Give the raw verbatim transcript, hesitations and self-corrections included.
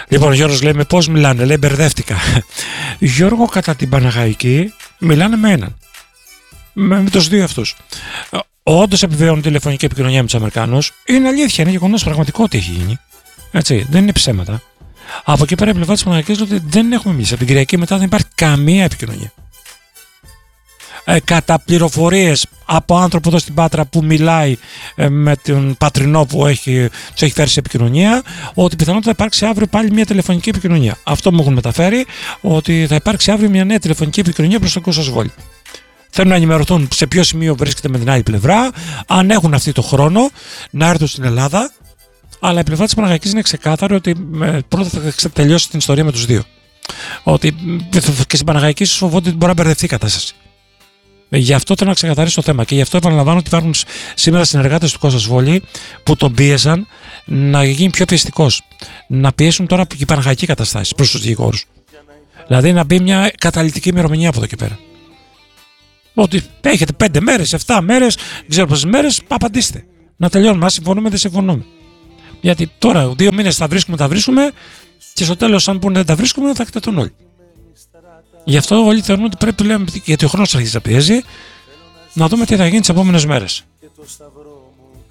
Λοιπόν, ο Γιώργος λέει: με πώς μιλάνε, λέει, μπερδεύτηκα. Γιώργο, κατά την Παναχαϊκή μιλάνε με έναν. Με, με τους δύο αυτούς. Όντως επιβεβαιώνουν τηλεφωνική επικοινωνία με τους Αμερικάνους. Είναι αλήθεια, είναι γεγονός, πραγματικό ότι έχει γίνει. Έτσι, δεν είναι ψέματα. Από εκεί πέρα η πλευρά της Παναχαϊκής λέει ότι δεν έχουμε μιλήσει. Από την Κυριακή μετά δεν υπάρχει καμία επικοινωνία. Ε, κατά πληροφορίες από άνθρωπο εδώ στην Πάτρα που μιλάει ε, με τον πατρινό που έχει, τους έχει φέρει σε επικοινωνία, ότι πιθανότατα θα υπάρξει αύριο πάλι μια τηλεφωνική επικοινωνία. Αυτό μου έχουν μεταφέρει, ότι θα υπάρξει αύριο μια νέα τηλεφωνική επικοινωνία προς τον Κώστα. Θέλουν να ενημερωθούν σε ποιο σημείο βρίσκεται με την άλλη πλευρά, αν έχουν αυτή το χρόνο να έρθουν στην Ελλάδα. Αλλά η πλευρά της Παναχαϊκής είναι ξεκάθαρο ότι ε, πρώτα θα τελειώσει την ιστορία με τους δύο. Ότι και στην Παναχαϊκή σου φοβόνται ότι μπορεί να μπερδευτεί η κατάσταση. Γι' αυτό θέλω να ξεκαθαρίσω το θέμα και γι' αυτό επαναλαμβάνω ότι υπάρχουν σήμερα συνεργάτες του Κώστα Σβόλη που τον πίεσαν να γίνει πιο πιεστικός. Να πιέσουν τώρα και οι Παναχαϊκοί καταστάσεις προς τους δικηγόρους. Δηλαδή να μπει μια καταλυτική ημερομηνία από εδώ και πέρα. Ότι έχετε πέντε μέρες, εφτά μέρες, δεν ξέρω πόσες μέρες, απαντήστε. Να τελειώνουμε. Αν συμφωνούμε, δεν συμφωνούμε. Γιατί τώρα δύο μήνες θα βρίσκουμε, τα βρίσκουμε και στο τέλος, αν πούνε δεν τα βρίσκουμε, θα εκτεθούν όλοι. Γι' αυτό όλοι θεωρούν ότι πρέπει, λέμε, γιατί ο χρόνος αρχίζει να πιέζει, να δούμε τι θα γίνει τις επόμενες μέρες.